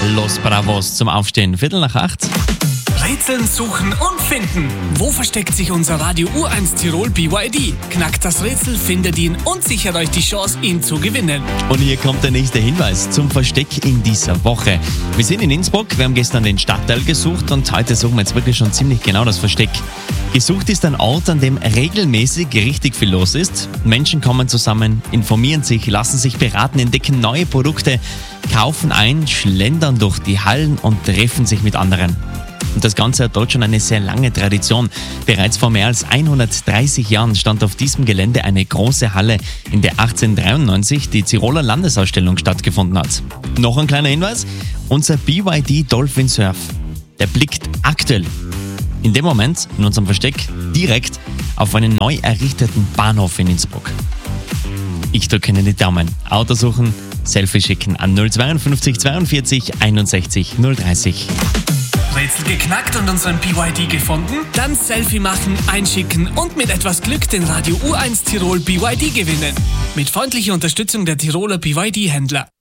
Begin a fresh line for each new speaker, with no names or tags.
Los Bravos zum Aufstehen. 7:45.
Rätseln, suchen und finden. Wo versteckt sich unser Radio U1 Tirol BYD? Knackt das Rätsel, findet ihn und sichert euch die Chance, ihn zu gewinnen.
Und hier kommt der nächste Hinweis zum Versteck in dieser Woche. Wir sind in Innsbruck, wir haben gestern den Stadtteil gesucht und heute suchen wir jetzt wirklich schon ziemlich genau das Versteck. Gesucht ist ein Ort, an dem regelmäßig richtig viel los ist. Menschen kommen zusammen, informieren sich, lassen sich beraten, entdecken neue Produkte, kaufen ein, schlendern durch die Hallen und treffen sich mit anderen. Und das Ganze hat dort schon eine sehr lange Tradition. Bereits vor mehr als 130 Jahren stand auf diesem Gelände eine große Halle, in der 1893 die Tiroler Landesausstellung stattgefunden hat. Noch ein kleiner Hinweis, unser BYD Dolphin Surf, der blickt aktuell in dem Moment in unserem Versteck direkt auf einen neu errichteten Bahnhof in Innsbruck. Ich drücke Ihnen die Daumen. Auto suchen, Selfie schicken an 052 42 61 030.
Rätsel geknackt und unseren BYD gefunden? Dann Selfie machen, einschicken und mit etwas Glück den Radio U1 Tirol BYD gewinnen. Mit freundlicher Unterstützung der Tiroler BYD-Händler.